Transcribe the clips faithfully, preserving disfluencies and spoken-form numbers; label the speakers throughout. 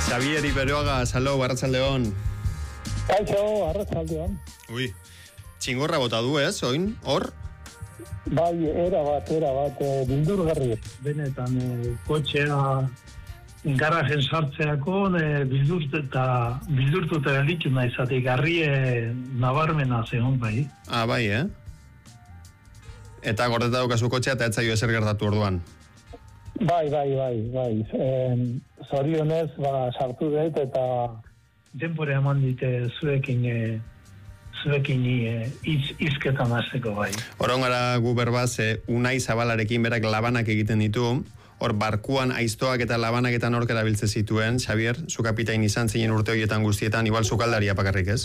Speaker 1: Xavier Iberoaga, saló, arratsaldeon.
Speaker 2: Kaixo, arratsaldeon.
Speaker 1: Ui, txingorra bota du, ez, oin, hor?
Speaker 2: Bai, era bat, era bat, e, bildurgarri. Benetan, e, kotxea garajen sartzeako e, bildurt eta bildurtuta gelitu naizatik, garri e, nabarmena zegoen bai.
Speaker 1: Ah, bai, eh? Eta gordeta daukazu kotxea eta etzaio ezer gertatu orduan.
Speaker 2: Bai, bai, bai, bai. E, zorionez, ba, sartu dut eta denbora eman dite zuekin e, zuekin e, iz, izketan hasteko bai.
Speaker 1: Horon gara gu berbaz, e, Unai Zabalarekin berak labanak egiten ditu, hor barkuan aiztoak eta labanaketan hork erabiltze zituen, Xavier, zu kapitain izan zinen urte horietan guztietan, igual zukaldaria pakarrik, ez?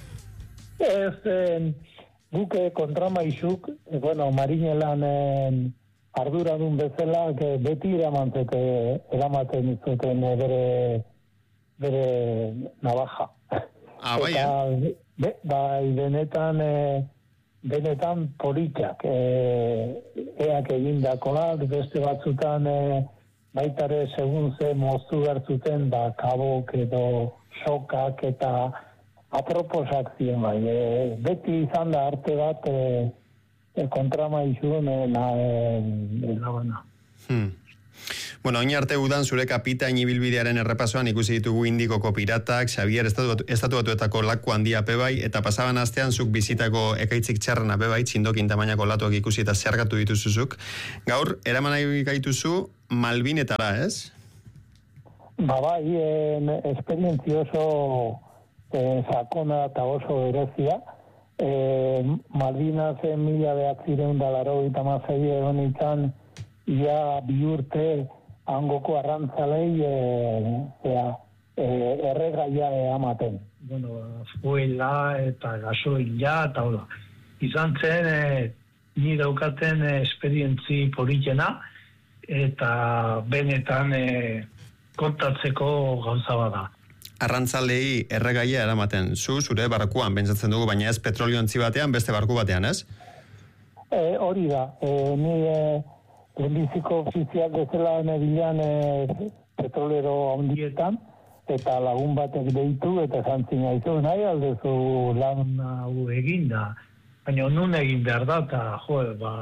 Speaker 2: Ez, e, guke kontramaizuk, e, bueno, marinelan e, arduradun bezala, que beti eramantzete, eramaten izuten e, bere, bere navaja.
Speaker 1: Ah, bai,
Speaker 2: eta,
Speaker 1: eh?
Speaker 2: Be, bai, benetan, e, benetan politikak, e, eak egindakoak, beste batzutan, e, baitare segun ze moztu bertzuten, ba, kabok edo sokak eta aproposak ziren, bai. E, beti izan da arte bat, e, e, kontrama izun, e, na, e, labana.
Speaker 1: Hmm. Bueno, oin arte udan zure kapitain ibilbidearen errepasoan ikusi ditugu Indikoko piratak, Xavier estatu, estatu batuetako laku handia pebai, eta pasaban astean zuk bizitako ekaitzik txarrena pebai, txindokin tamainako latuak ikusi eta zergatu dituzuzuk. Gaur, eraman nahi gaituzu Malvinetara, ez?
Speaker 2: Ba bai, en, esperientzia oso eh, sakona eta oso berezia. Eh, Malvinazen mila behatzireun da laro eta mazai egon izan, ia bi urte angoko arrantzalei e, ea, e, erregaia ematen. Bueno, fuela eta gasoila eta hola. Izan zen, e, ni daukaten e, esperientzi politena eta benetan e, kontatzeko gauza bada.
Speaker 1: Arrantzalei erregaia eramaten. Zu, zure barkuan, pentsatzen dugu, baina ez petroliontzi batean, beste barku batean, ez?
Speaker 2: E, hori da. E, ni... E, Lehenbiziko ofizial bezala nebilan e, petrolero handietan, eta lagun batek deitu, eta zantzin haizu, nahi aldezu lan hau eginda. Baina nun egin behar da, eta jo, ba,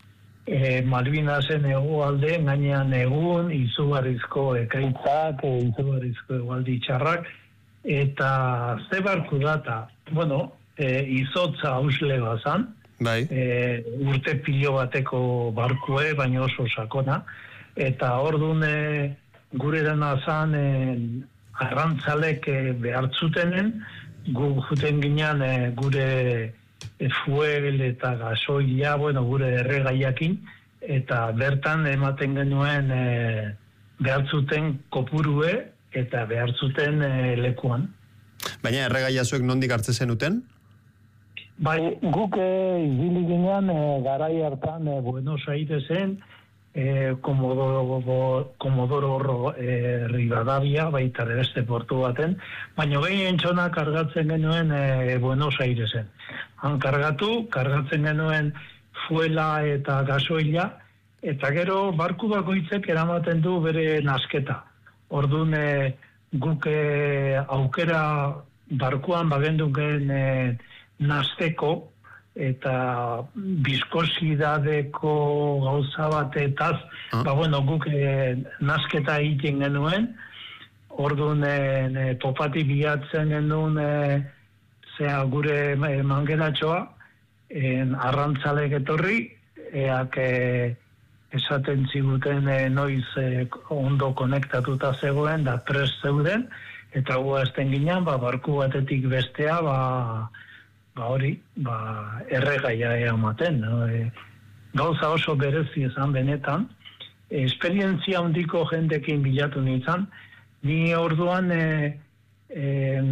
Speaker 2: e, Malvinasen hegoalde, gainean egun, izugarrizko ekaitzak, e, izugarrizko hegoaldi txarrak, eta ze barku data, bueno, e, izotza hausle bazan,
Speaker 1: Bai.
Speaker 2: E, urte pilo bateko barkue, baina oso sakona, eta orduan e, gure dena zan e, arrantzalek e, behartzutenen, gu juten ginean e, gure e, fuel eta gasoila, bueno, gure erregaiakin, eta bertan ematen genuen e, behartzuten kopurue eta behartzuten e, lekuan.
Speaker 1: Baina erregaia zuek nondik hartzen zenuten?
Speaker 2: Bai, guk e, ibili ginean e, garai hartan e, Buenos Airesen e, Komodoro, Komodoro e, Rivadavia, baita beste portu baten, baina gehien txona kargatzen genuen e, Buenos Airesen. Han kargatu, kargatzen genuen fuela eta gasoila, eta gero barku bakoitzek eramaten du bere nasketa. Orduan e, guk e, aukera barkuan bagenduken e, nasteko eta biskosidadeko gauza batetaz, ah. ba bueno, guk e, nasketa egiten genuen, orduan e, topati bilatzen genuen e, zea gure e, mangelatxoa, e, arrantzalek etorri, eak e, esaten ziguten e, noiz e, ondo konektatuta zegoen, da prest zeuden, eta gu azten ginean, ba, barku batetik bestea, ba, ba hori, ba, erregaia ematen. No? E, gauza oso berezi izan benetan. E, esperientzia handiko jendekin bilatu nintzen. Ni orduan e, e,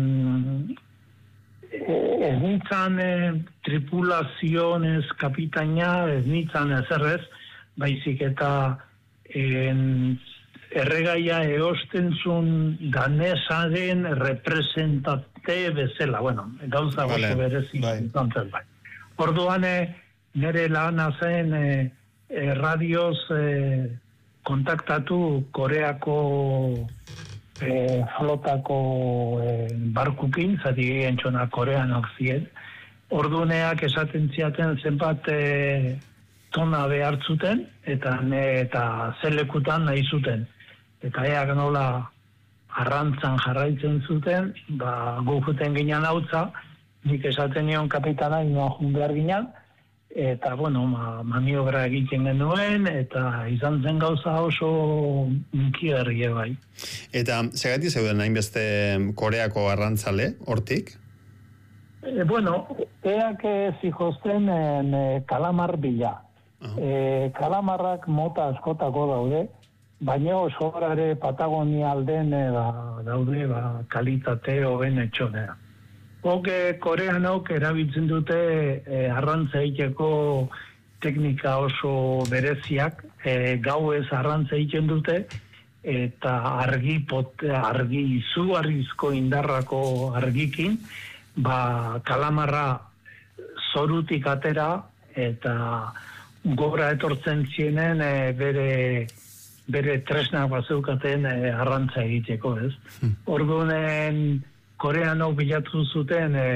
Speaker 2: ez nintzen e, tripulazionez kapitaina, ez nintzen ezerrez, baizik eta e, erregaia eosten zuen danesaren representate bezala, bueno, gauza
Speaker 1: vale.
Speaker 2: oso berezi izan zen bai. Orduan nire lana zen e, e, radioz e, kontaktatu Koreako e, flotako e, barkukin, zati entxona koreanak ziren. Orduneak esaten ziaten zenbat e, tona behar zuten, eta, ne, eta zelekutan nahi zuten. Eta eak nola arrantzan jarraitzen zuten, ba, gufuten ginen hautza, nik esaten nion kapitana, inoa jun behar ginen, eta, bueno, ma, maniobra egiten genuen, eta izan zen gauza oso inkigarri bai.
Speaker 1: Eta, segati zeuden hainbeste Koreako arrantzale, hortik?
Speaker 2: E, bueno, eak zijosten e, kalamar bila. Uh-huh. E, kalamarrak mota askotako daude, baina osorare Patagonia alden da, daude ba, kalitate hoben etxonea. Oke koreanok erabiltzen dute e, arrantza egiteko teknika oso bereziak, e, gauez arrantza egiten dute, eta argi, pot, argi izugarrizko indarrako argikin, ba, kalamarra zorutik atera, eta gora etortzen zienen e, bere... bere tresnak bazeukaten e, arrantza egiteko, ez? Hmm. Orduan, koreanok bilatu zuten e,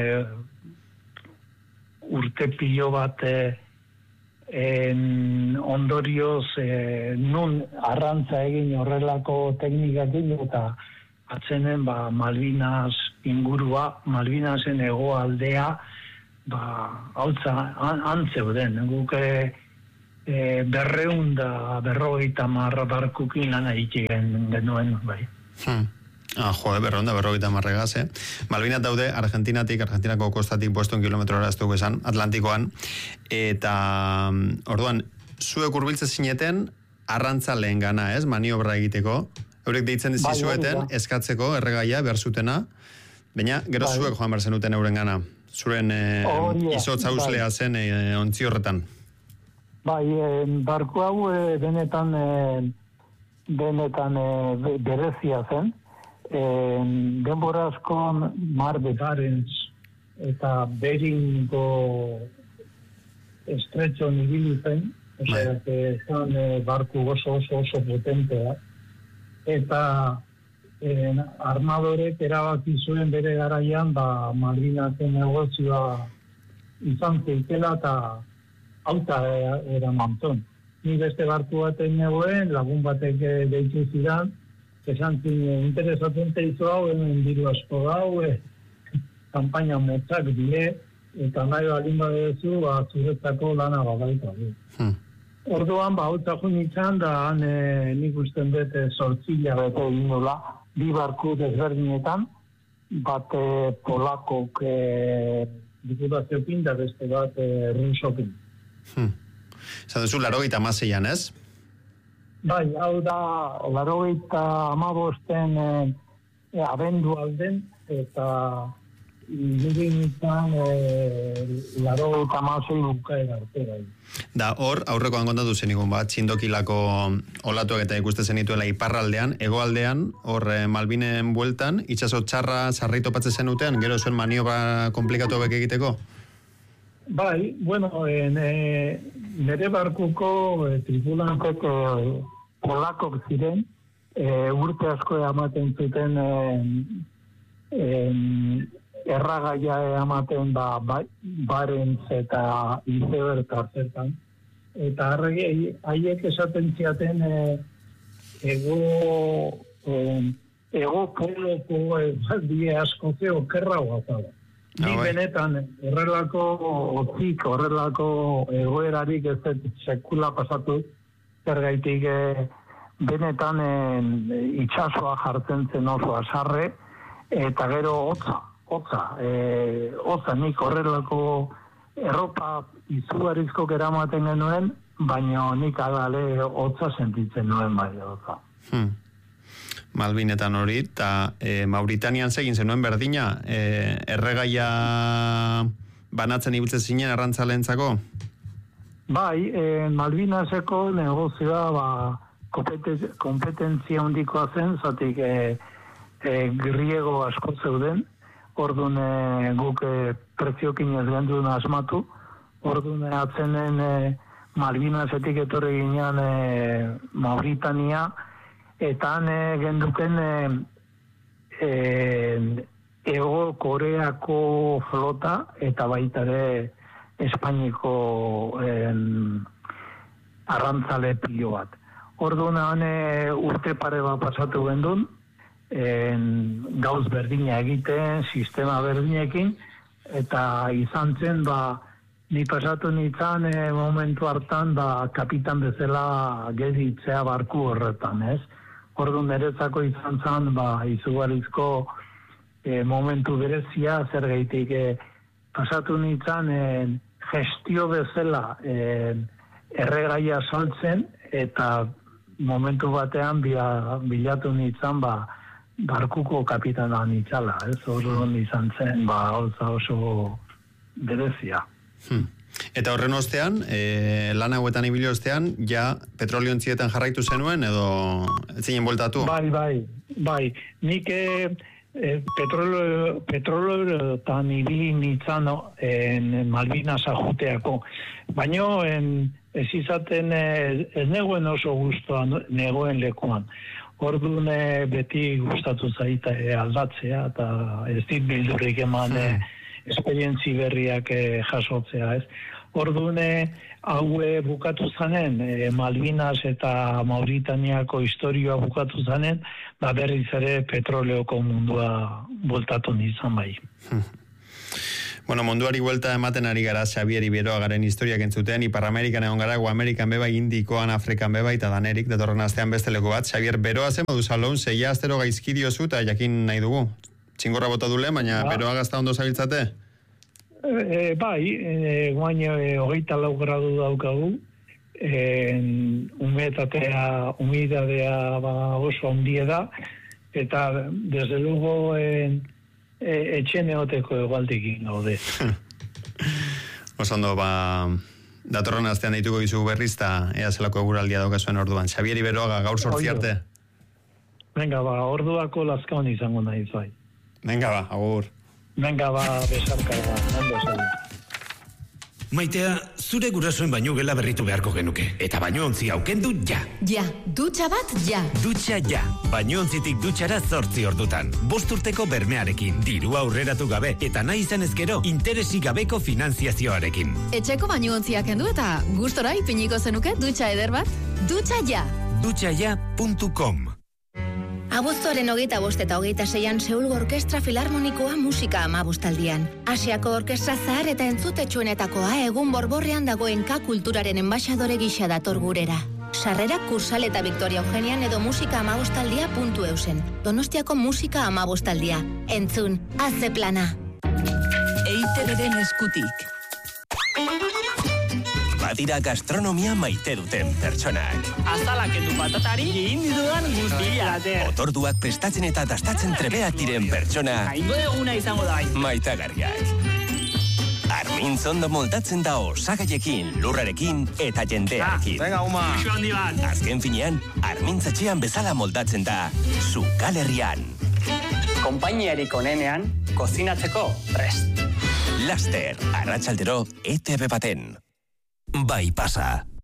Speaker 2: urte pilo bat e, en, ondorioz e, nun arrantza egin horrelako teknikakin eta atzenen ba, Malvinas ingurua, Malvinasen hegoaldea ba, hautza an, antzeuden. Guk e, E, berreun da berrogeita marra barkukin lan egiten genuen, bai.
Speaker 1: Hmm. Ah, jo, berreun da berrogeita marregaz, eh? Malvinas daude Argentinatik, Argentinako kostatik bostehun kilometrora ez dugu esan, Atlantikoan, eta orduan, zuek hurbiltzen zineten arrantzaleen gana, ez? Maniobra egiteko. Eurek deitzen dizizueten, bai, eskatzeko, erregaia, berzutena, baina gero bai. Zuek joan berzenuten euren gana. Zuren eh, oh, yeah. izotza uslea bai. Zen eh, ontzi horretan.
Speaker 2: Bai, e, barku hau e, benetan e, benetan e, berezia zen. E, denbora askon Mar de Barents eta Beringo estretxon ibili zen, osea, zen e, barku oso oso oso potentea. Eta e, armadorek erabaki zuen bere garaian, ba, Malvinasen negozioa izan zeikela eta auta era manton. Ni beste barku baten negoen, lagun batek deitu zidan, esan zin, interesatzen teizu hau, hemen diru asko gau, e, kampaina motzak dire, eta nahi balin badezu, ba, zuretzako lana babaita. Hmm. Orduan, ba, auta junitzen, da, han, e, nik usten bete sortzila bete inola, bi barku desberdinetan, bat e, polakok e, diputaziopin, da beste bat e, rusokin.
Speaker 1: Hmm. Zan duzu, larogeita amaseian, ez?
Speaker 2: Bai, hau da, larogeita amabosten e, e, abendu alden, eta Igin izan e, larogeita amasei bukaera artera.
Speaker 1: Da, hor, aurrekoan kontatu zen ikun bat, txindokilako olatuak eta ikuste zenituela iparraldean, hegoaldean, hor e, Malvinen bueltan, itxaso txarra sarri topatzen zenuten, gero zuen maniobra komplikatu hobek egiteko?
Speaker 2: Bai, bueno, en, e, nere barkuko e, tripulankok e, polakok ziren, e, urte asko ematen zuten e, e, erragaia ematen ba, ba, Barents eta Izeberta zertan. Eta haiek esaten ziaten e, ego e, ego poloko e, die asko zeo kerra guazala. Ni benetan, horrelako otzik, horrelako egoerarik ez dut sekula pasatu, zergaitik e, benetan e, itxasoa jartzen zen oso asarre, eta gero hotza, hotza, e, hotza nik horrelako erropa izugarizko eramaten genuen, baina nik adale hotza sentitzen nuen bai hotza.
Speaker 1: Hmm. Malvinetan hori, eta e, Mauritanian zegin zenuen berdina, e, erregaia banatzen ibiltzen zinen arrantzaleentzako?
Speaker 2: Bai, e, Malvinaseko negozioa ba, kompetentzia handikoa zen, zatik e, e, griego asko zeuden, orduan e, guk e, preziokin ez genduen asmatu, orduan atzenen e, Malvinasetik etorri ginean e, Mauritania, eta ne genduken e, e, Ego Koreako flota eta baita ere Espainiko en, arrantzale pilo bat. Orduan e, urte pare bat pasatu gendun, en, gauz berdina egiten, sistema berdinekin, eta izan zen, ba, ni pasatu nintzen e, momentu hartan, ba, kapitan bezala gelditzea barku horretan, ez? Orduan niretzako izan zen, ba, izugarrizko e, momentu berezia, zer gaitik e, pasatu nintzen e, gestio bezala e, erregaia saltzen, eta momentu batean bila, bilatu nintzen, ba, barkuko kapitana nintzala, ez? Orduan izan zen, ba, oso, oso berezia.
Speaker 1: Hmm. Eta horren ostean, e, lan hauetan ibili ostean, ja petroliontzietan jarraitu zenuen, edo zinen voltatu?
Speaker 2: Bai, bai, bai. Nik e, e, petrolo, petroloetan ibili nintzen en Malvinas ajuteako. Baina ez izaten ez negoen oso guztua negoen lekuan. Orduan beti gustatu zaita e, aldatzea, eta ez dit bildurik eman e, esperientzi berriak e, jasotzea, ez? Orduan hau e, bukatu zanen, e, Malvinas eta Mauritaniako historioa bukatu zanen, ba berriz ere petroleoko mundua voltatu nizan bai.
Speaker 1: Bueno, munduari vuelta ematen ari gara Xabier Iberoa garen historiak entzuten, Ipar Amerikan egon gara, Go Amerikan bebai, Indikoan, Afrikan bebai, eta danerik, datorren astean beste leku bat. Xabier, beroa zen modu salon, zeia astero gaizki diozu, eta jakin nahi dugu. Txingorra bota dule, baina ba. Beroa gazta ondo zabiltzate?
Speaker 2: E, bai, e, guain e, hogeita lau gradu daukagu, e, umetatea, umidadea ba, oso ondie da, eta desde luego e, E, etxene hoteko egualdikin gaude.
Speaker 1: Osondo, ba, datorren astean dituko dizu berriz, eta ea zelako eguraldia daukazuen orduan. Xabier Iberoaga, gaur sortzi arte.
Speaker 2: Venga, ba, orduako lazkaon izango nahi zai.
Speaker 1: Venga, ba, agur.
Speaker 2: Venga, ba, besarka, ba, nando zai.
Speaker 3: Maitea, zure gurasoen baino gela berritu beharko genuke. Eta bainoontzi aukendu ja.
Speaker 4: Ja, dutxa bat ja.
Speaker 3: Dutxa ja. Bainoontzitik dutxara zortzi ordutan. Bost urteko bermearekin, dirua aurreratu gabe, eta nahi izan ezkero, interesik gabeko finanziazioarekin.
Speaker 4: Etxeko bainoontziak kendu eta gustora ipiniko zenuke dutxa eder bat? Dutxa ja.
Speaker 3: dutxa ja puntu com.
Speaker 5: Abuztuaren hogeita bost eta hogeita seian Seulgo Orkestra Filarmonikoa musika amabostaldian. Asiako orkestra zahar eta entzutetxuenetakoa egun borborrean dagoen K kulturaren enbaxadore gisa dator gurera. Sarrerak Kursal eta Victoria Eugenian edo musika amabostaldia puntu eusen. Donostiako musika amabostaldia. Entzun, azze plana.
Speaker 6: E I Te Beren eskutik. Badira gastronomia maite duten pertsonak.
Speaker 7: Azalak edu patatari egin dudan guztia.
Speaker 6: Otorduak prestatzen eta dastatzen trebeak diren pertsona.
Speaker 7: Haingo eguna izango da.
Speaker 6: Maitagarriak. Armintz ondo moldatzen da osagaiekin, lurrarekin eta jendearekin.
Speaker 7: Venga, uma. Isu handi bat.
Speaker 6: Azken finean, Armintzatxean bezala moldatzen da, Zukal Herrian.
Speaker 7: Konpainiarik onenean, kozinatzeko prest.
Speaker 6: Laster, arratsaldero, E T B baten. Bai pasa.